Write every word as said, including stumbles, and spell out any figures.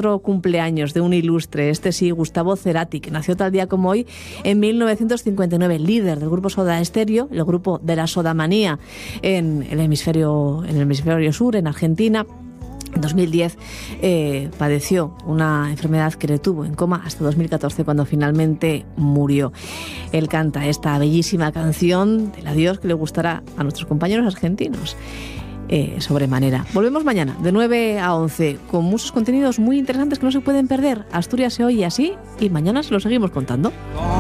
otro cumpleaños de un ilustre, este sí, Gustavo Cerati, que nació tal día como hoy en mil novecientos cincuenta y nueve, líder del grupo Soda Stereo, el grupo de la sodamanía en el hemisferio, en el hemisferio sur, en Argentina. En dos mil diez eh, padeció una enfermedad que le tuvo en coma hasta dos mil catorce, cuando finalmente murió. Él canta esta bellísima canción del adiós que le gustará a nuestros compañeros argentinos eh, sobremanera. Volvemos mañana de nueve a once con muchos contenidos muy interesantes que no se pueden perder. Asturias se oye así y mañana se lo seguimos contando.